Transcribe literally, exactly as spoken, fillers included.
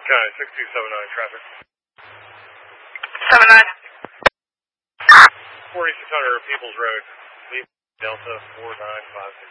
County, six two seven nine traffic. seven nine. forty-six hundred Peoples Road, Delta four nine five six.